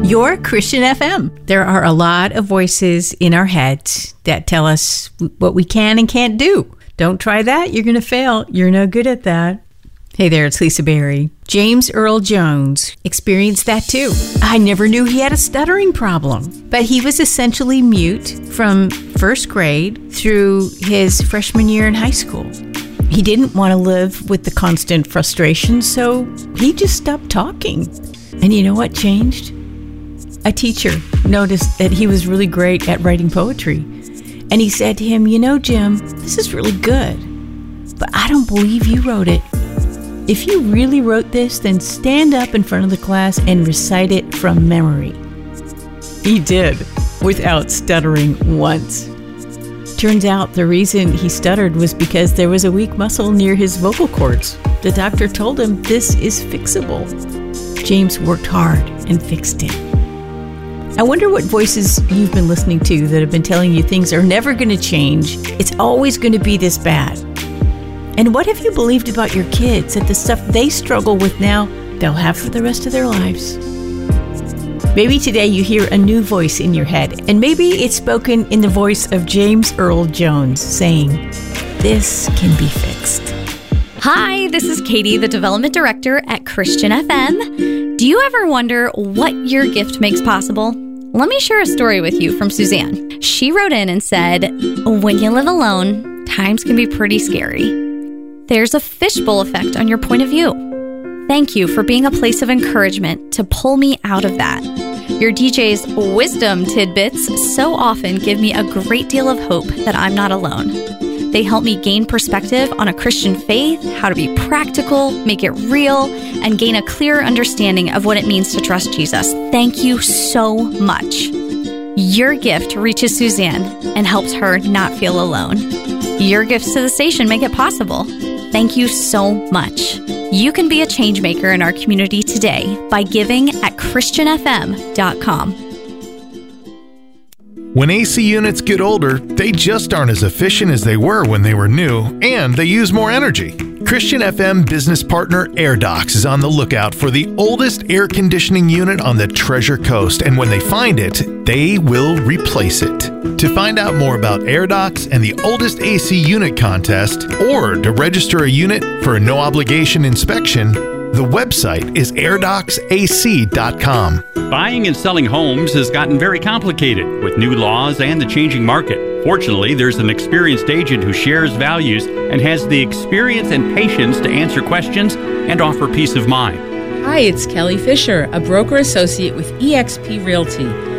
Your Christian FM. There are a lot of voices in our heads that tell us what we can and can't do. Don't try that. You're going to fail. You're no good at that. Hey there, it's Lisa Berry. James Earl Jones experienced that too. I never knew he had a stuttering problem, but he was essentially mute from first grade through his freshman year in high school. He didn't want to live with the constant frustration, so he just stopped talking. And you know what changed? A teacher noticed that he was really great at writing poetry. And he said to him, "You know, Jim, this is really good, but I don't believe you wrote it. If you really wrote this, then stand up in front of the class and recite it from memory." He did, without stuttering once. Turns out the reason he stuttered was because there was a weak muscle near his vocal cords. The doctor told him this is fixable. James worked hard and fixed it. I wonder what voices you've been listening to that have been telling you things are never going to change. It's always going to be this bad. And what have you believed about your kids, that the stuff they struggle with now, they'll have for the rest of their lives? Maybe today you hear a new voice in your head, and maybe it's spoken in the voice of James Earl Jones saying, "This can be fixed." Hi, this is Katie, the Development Director at Christian FM. Do you ever wonder what your gift makes possible? Let me share a story with you from Suzanne. She wrote in and said, "When you live alone, times can be pretty scary. There's a fishbowl effect on your point of view. Thank you for being a place of encouragement to pull me out of that. Your DJ's wisdom tidbits so often give me a great deal of hope that I'm not alone. They help me gain perspective on a Christian faith, how to be practical, make it real, and gain a clearer understanding of what it means to trust Jesus. Thank you so much." Your gift reaches Suzanne and helps her not feel alone. Your gifts to the station make it possible. Thank you so much. You can be a change maker in our community today by giving at christianfm.com. When AC units get older, they just aren't as efficient as they were when they were new, and they use more energy. Christian FM business partner AirDocs is on the lookout for the oldest air conditioning unit on the Treasure Coast, and when they find it, they will replace it. To find out more about AirDocs and the oldest AC unit contest, or to register a unit for a no-obligation inspection, the website is airdocsac.com. Buying and selling homes has gotten very complicated with new laws and the changing market. Fortunately, there's an experienced agent who shares values and has the experience and patience to answer questions and offer peace of mind. Hi, it's Kelly Fisher, a broker associate with eXp Realty.